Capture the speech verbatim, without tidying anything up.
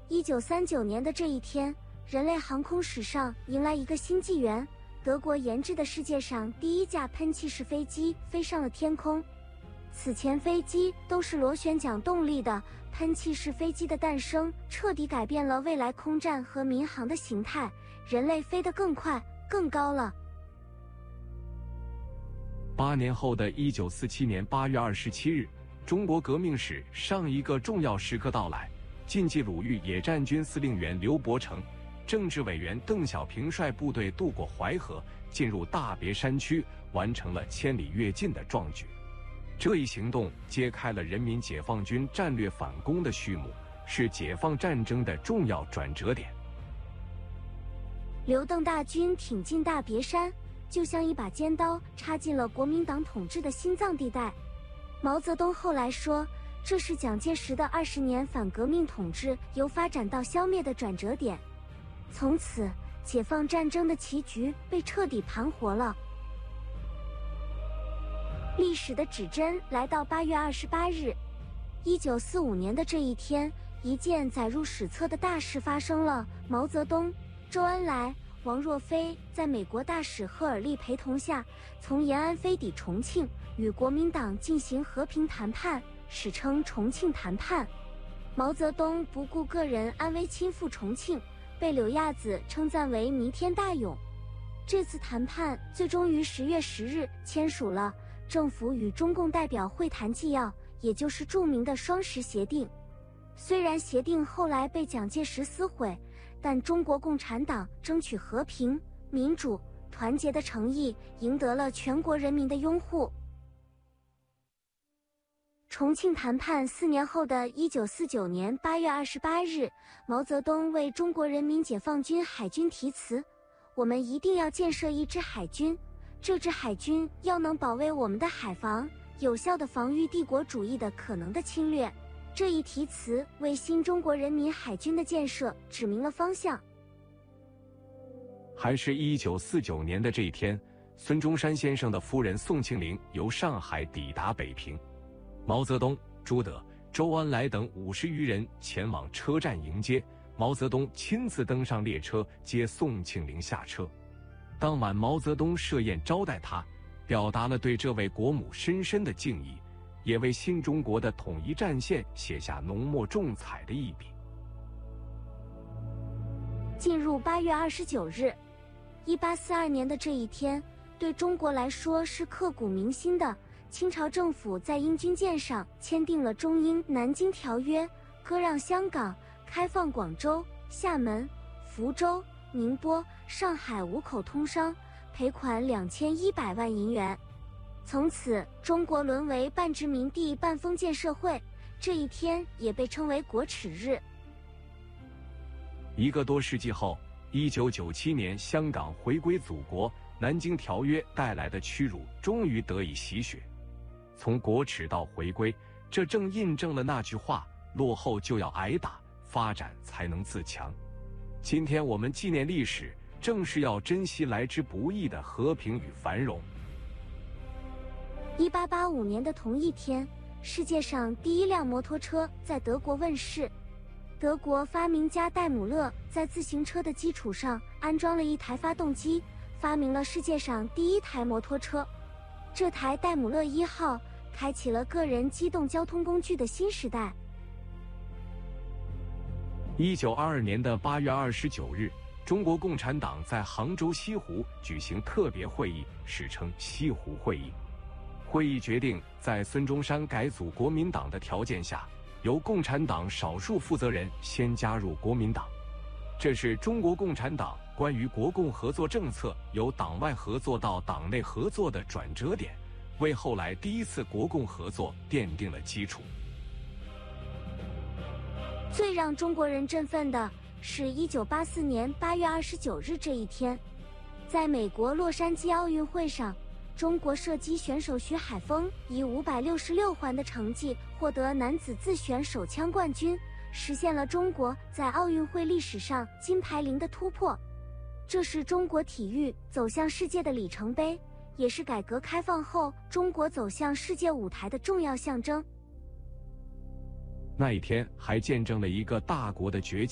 一九三九年的这一天，人类航空史上迎来一个新纪元，德国研制的世界上第一架喷气式飞机飞上了天空。此前飞机都是螺旋桨动力的，喷气式飞机的诞生彻底改变了未来空战和民航的形态，人类飞得更快更高了。 八年后的一九四七年八月二十七日，中国革命史上一个重要时刻到来。晋冀鲁豫野战军司令员刘伯承、政治委员邓小平率部队渡过淮河，进入大别山区，完成了千里跃进的壮举。这一行动揭开了人民解放军战略反攻的序幕，是解放战争的重要转折点。 刘邓大军挺进大别山，就像一把尖刀插进了国民党统治的心脏地带。毛泽东后来说，这是蒋介石的二十年反革命统治由发展到消灭的转折点。从此，解放战争的棋局被彻底盘活了。历史的指针来到八月二十八日，一九四五年的这一天，一件载入史册的大事发生了。毛泽东、周恩来、王若飞在美国大使赫尔利陪同下，从延安飞抵重庆，与国民党进行和平谈判，史称重庆谈判。毛泽东不顾个人安危亲赴重庆，被柳亚子称赞为弥天大勇。这次谈判最终于十月十日签署了政府与中共代表会谈纪要，也就是著名的双十协定。虽然协定后来被蒋介石撕毁，但中国共产党争取和平、民主、团结的诚意赢得了全国人民的拥护。重庆谈判四年后的一九四九年八月二十八日，毛泽东为中国人民解放军海军题词：我们一定要建设一支海军，这支海军要能保卫我们的海防，有效地防御帝国主义的可能的侵略。这一题词为新中国人民海军的建设指明了方向。 还是一九四九年的这一天，孙中山先生的夫人宋庆龄由上海抵达北平，毛泽东、朱德、周恩来等五十余人前往车站迎接，毛泽东亲自登上列车接宋庆龄下车。当晚，毛泽东设宴招待他，表达了对这位国母深深的敬意，也为新中国的统一战线写下浓墨重彩的一笔。 进入八月二十九日，一八四二年的这一天，对中国来说是刻骨铭心的。清朝政府在英军舰上签订了中英《南京条约》，割让香港，开放广州、厦门、福州、宁波、上海五口通商，赔款两千一百万银元。从此，中国沦为半殖民地半封建社会，这一天也被称为国耻日。 一个多世纪后，一九九七年香港回归祖国，南京条约带来的屈辱终于得以洗雪。从国耻到回归，这正印证了那句话：落后就要挨打，发展才能自强。今天我们纪念历史，正是要珍惜来之不易的和平与繁荣。 一八八五年的同一天，世界上第一辆摩托车在德国问世。德国发明家戴姆勒在自行车的基础上安装了一台发动机，发明了世界上第一台摩托车。这台戴姆勒一号开启了个人机动交通工具的新时代。 一九二二年的八月二十九日，中国共产党在杭州西湖举行特别会议，史称西湖会议。会议决定，在孙中山改组国民党的条件下，由共产党少数负责人先加入国民党。这是中国共产党关于国共合作政策由党外合作到党内合作的转折点，为后来第一次国共合作奠定了基础。 最让中国人振奋的是一九八四年八月二十九日这一天，在美国洛杉矶奥运会上，中国射击选手徐海峰以五百六十六环的成绩获得男子自选手枪冠军，实现了中国在奥运会历史上金牌零的突破。这是中国体育走向世界的里程碑，也是改革开放后中国走向世界舞台的重要象征。 那一天还见证了一个大国的崛起。